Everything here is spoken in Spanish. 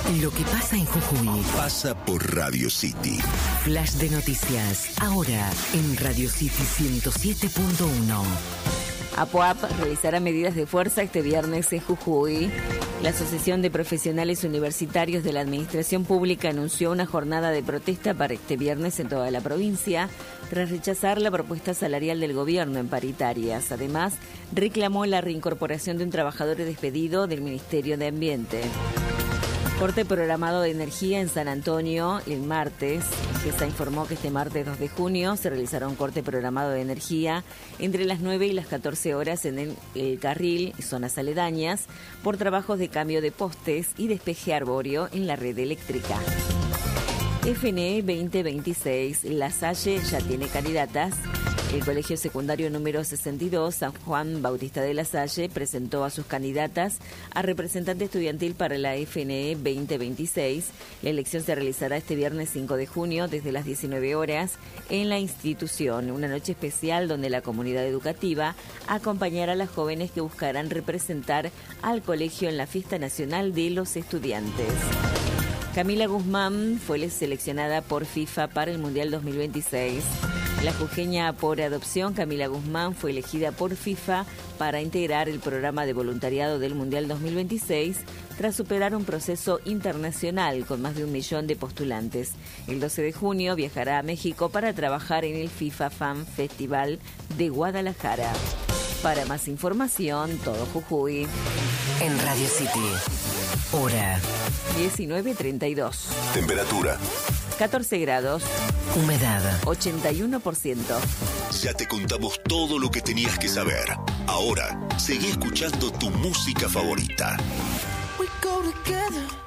Lo que pasa en Jujuy pasa por Radio City. Flash de noticias, ahora en Radio City 107.1. APOAP realizará medidas de fuerza este viernes en Jujuy. La Asociación de Profesionales Universitarios de la Administración Pública anunció una jornada de protesta para este viernes en toda la provincia, tras rechazar la propuesta salarial del gobierno en paritarias. Además, reclamó la reincorporación de un trabajador despedido del Ministerio de Ambiente. Corte programado de energía en San Antonio el martes. GESA informó que este martes 2 de junio se realizará un corte programado de energía entre las 9 y las 14 horas en el carril y zonas aledañas por trabajos de cambio de postes y despeje arbóreo en la red eléctrica. FNE 2026, La Salle ya tiene candidatas. El Colegio Secundario número 62, San Juan Bautista de La Salle, presentó a sus candidatas a representante estudiantil para la FNE 2026. La elección se realizará este viernes 5 de junio desde las 19 horas en la institución. Una noche especial donde la comunidad educativa acompañará a las jóvenes que buscarán representar al colegio en la Fiesta Nacional de los Estudiantes. Camila Guzmán fue seleccionada por FIFA para el Mundial 2026. La jujeña por adopción Camila Guzmán fue elegida por FIFA para integrar el programa de voluntariado del Mundial 2026 tras superar un proceso internacional con más de 1 millón de postulantes. El 12 de junio viajará a México para trabajar en el FIFA Fan Festival de Guadalajara. Para más información, todo Jujuy. En Radio City, hora 19:32. Temperatura 14 grados. Humedad 81%. Ya te contamos todo lo que tenías que saber. Ahora, seguí escuchando tu música favorita. We go together.